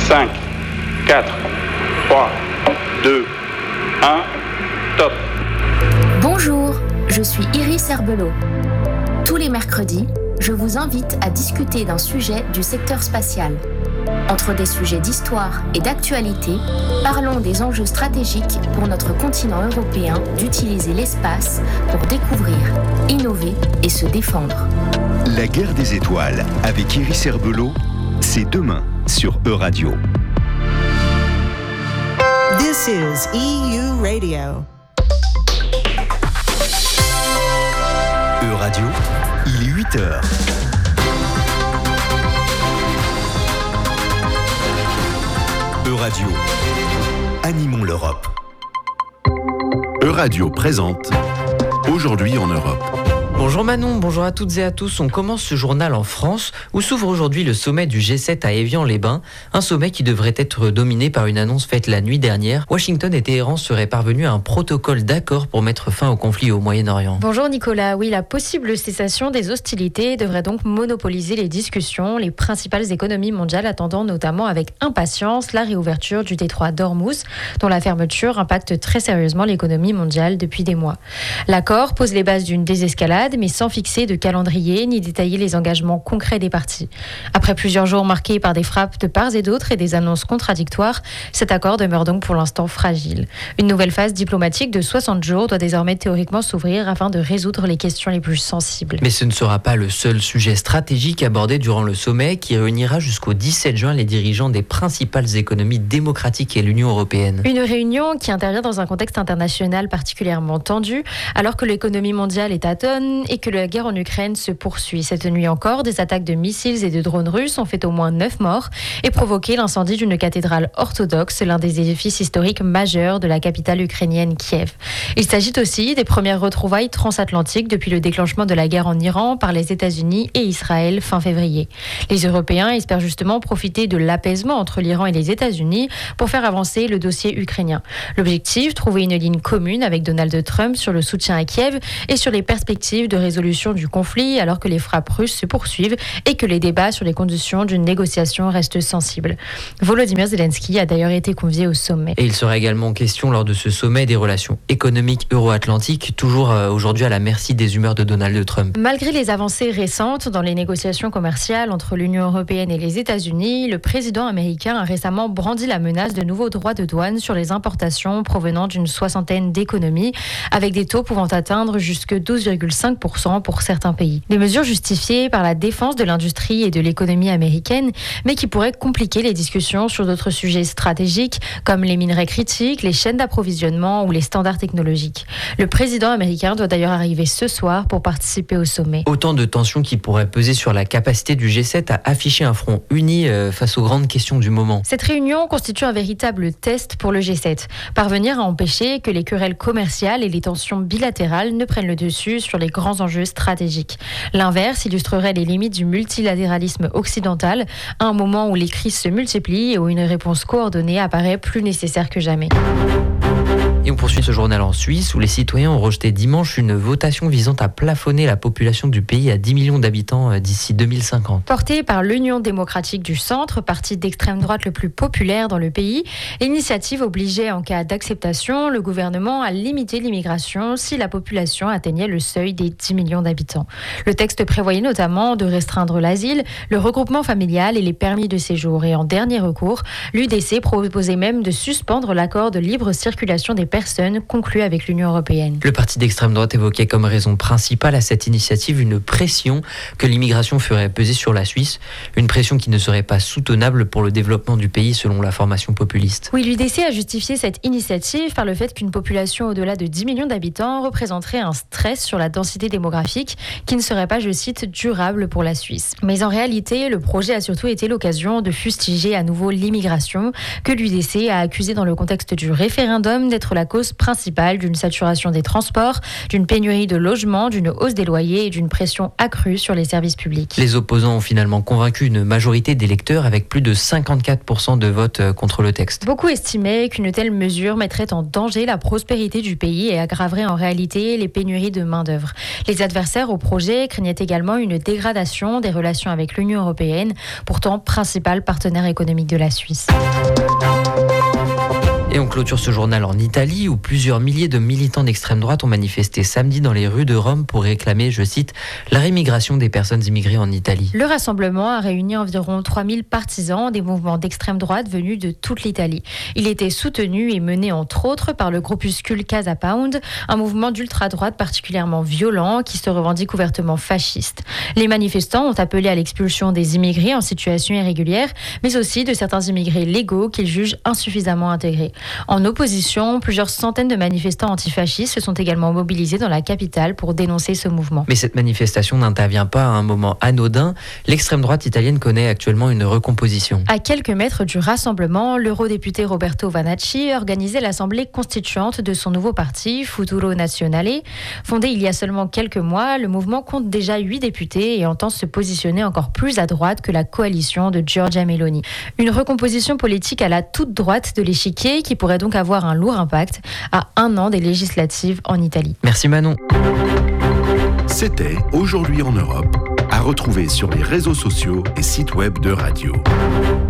5, 4, 3, 2, 1, top. Bonjour, je suis Iris Herbelot. Tous les mercredis, je vous invite à discuter d'un sujet du secteur spatial. Entre des sujets d'histoire et d'actualité, parlons des enjeux stratégiques pour notre continent européen d'utiliser l'espace pour découvrir, innover et se défendre. La guerre des étoiles avec Iris Herbelot, c'est demain sur Euradio. This is EU Radio. Euradio, il est 8h. Euradio, animons l'Europe. Euradio présente Aujourd'hui en Europe. Bonjour Manon, bonjour à toutes et à tous. On commence ce journal en France où s'ouvre aujourd'hui le sommet du G7 à Évian-les-Bains. Un sommet qui devrait être dominé par une annonce faite la nuit dernière. Washington et Téhéran seraient parvenus à un protocole d'accord pour mettre fin au conflit au Moyen-Orient. Bonjour Nicolas, oui, la possible cessation des hostilités devrait donc monopoliser les discussions, les principales économies mondiales attendant notamment avec impatience la réouverture du détroit d'Ormuz, dont la fermeture impacte très sérieusement l'économie mondiale depuis des mois. L'accord pose les bases d'une désescalade, mais sans fixer de calendrier ni détailler les engagements concrets des parties. Après plusieurs jours marqués par des frappes de part et d'autre et des annonces contradictoires, cet accord demeure donc pour l'instant fragile. Une nouvelle phase diplomatique de 60 jours doit désormais théoriquement s'ouvrir afin de résoudre les questions les plus sensibles. Mais ce ne sera pas le seul sujet stratégique abordé durant le sommet qui réunira jusqu'au 17 juin les dirigeants des principales économies démocratiques et l'Union européenne. Une réunion qui intervient dans un contexte international particulièrement tendu, alors que l'économie mondiale est atone et que la guerre en Ukraine se poursuit. Cette nuit encore, des attaques de missiles et de drones russes ont fait au moins 9 morts et provoqué l'incendie d'une cathédrale orthodoxe, l'un des édifices historiques majeurs de la capitale ukrainienne Kiev. Il s'agit aussi des premières retrouvailles transatlantiques depuis le déclenchement de la guerre en Iran par les États-Unis et Israël fin février. Les Européens espèrent justement profiter de l'apaisement entre l'Iran et les États-Unis pour faire avancer le dossier ukrainien. L'objectif, trouver une ligne commune avec Donald Trump sur le soutien à Kiev et sur les perspectives de résolution du conflit alors que les frappes russes se poursuivent et que les débats sur les conditions d'une négociation restent sensibles. Volodymyr Zelensky a d'ailleurs été convié au sommet. Et il sera également question lors de ce sommet des relations économiques euro-atlantiques, toujours aujourd'hui à la merci des humeurs de Donald Trump. Malgré les avancées récentes dans les négociations commerciales entre l'Union européenne et les États-Unis, le président américain a récemment brandi la menace de nouveaux droits de douane sur les importations provenant d'une soixantaine d'économies, avec des taux pouvant atteindre jusque 12,5% pour certains pays. Des mesures justifiées par la défense de l'industrie et de l'économie américaine, mais qui pourraient compliquer les discussions sur d'autres sujets stratégiques comme les minerais critiques, les chaînes d'approvisionnement ou les standards technologiques. Le président américain doit d'ailleurs arriver ce soir pour participer au sommet. Autant de tensions qui pourraient peser sur la capacité du G7 à afficher un front uni face aux grandes questions du moment. Cette réunion constitue un véritable test pour le G7. Parvenir à empêcher que les querelles commerciales et les tensions bilatérales ne prennent le dessus sur les grands enjeux stratégiques. L'inverse illustrerait les limites du multilatéralisme occidental, à un moment où les crises se multiplient et où une réponse coordonnée apparaît plus nécessaire que jamais. Et on poursuit ce journal en Suisse où les citoyens ont rejeté dimanche une votation visant à plafonner la population du pays à 10 millions d'habitants d'ici 2050. Portée par l'Union démocratique du Centre, parti d'extrême droite le plus populaire dans le pays, l'initiative obligeait en cas d'acceptation le gouvernement à limiter l'immigration si la population atteignait le seuil des 10 millions d'habitants. Le texte prévoyait notamment de restreindre l'asile, le regroupement familial et les permis de séjour. Et en dernier recours, l'UDC proposait même de suspendre l'accord de libre circulation des personnes conclu avec l'Union européenne. Le parti d'extrême droite évoquait comme raison principale à cette initiative une pression que l'immigration ferait peser sur la Suisse, une pression qui ne serait pas soutenable pour le développement du pays selon la formation populiste. Oui, l'UDC a justifié cette initiative par le fait qu'une population au-delà de 10 millions d'habitants représenterait un stress sur la densité démographique qui ne serait pas, je cite, durable pour la Suisse. Mais en réalité, le projet a surtout été l'occasion de fustiger à nouveau l'immigration que l'UDC a accusé dans le contexte du référendum d'être la la cause principale d'une saturation des transports, d'une pénurie de logements, d'une hausse des loyers et d'une pression accrue sur les services publics. Les opposants ont finalement convaincu une majorité d'électeurs avec plus de 54% de votes contre le texte. Beaucoup estimaient qu'une telle mesure mettrait en danger la prospérité du pays et aggraverait en réalité les pénuries de main-d'œuvre. Les adversaires au projet craignaient également une dégradation des relations avec l'Union européenne, pourtant principal partenaire économique de la Suisse. Et on clôture ce journal en Italie où plusieurs milliers de militants d'extrême droite ont manifesté samedi dans les rues de Rome pour réclamer, je cite, la rémigration des personnes immigrées en Italie. Le rassemblement a réuni environ 3000 partisans des mouvements d'extrême droite venus de toute l'Italie. Il était soutenu et mené entre autres par le groupuscule Casa Pound, un mouvement d'ultra-droite particulièrement violent qui se revendique ouvertement fasciste. Les manifestants ont appelé à l'expulsion des immigrés en situation irrégulière, mais aussi de certains immigrés légaux qu'ils jugent insuffisamment intégrés. En opposition, plusieurs centaines de manifestants antifascistes se sont également mobilisés dans la capitale pour dénoncer ce mouvement. Mais cette manifestation n'intervient pas à un moment anodin. L'extrême droite italienne connaît actuellement une recomposition. À quelques mètres du rassemblement, l'eurodéputé Roberto Vanacci organisait l'assemblée constituante de son nouveau parti, Futuro Nazionale. Fondé il y a seulement quelques mois, le mouvement compte déjà 8 députés et entend se positionner encore plus à droite que la coalition de Giorgia Meloni. Une recomposition politique à la toute droite de l'échiquier qui pourrait donc avoir un lourd impact à 1 an des législatives en Italie. Merci Manon. C'était Aujourd'hui en Europe, à retrouver sur les réseaux sociaux et sites web de Radio.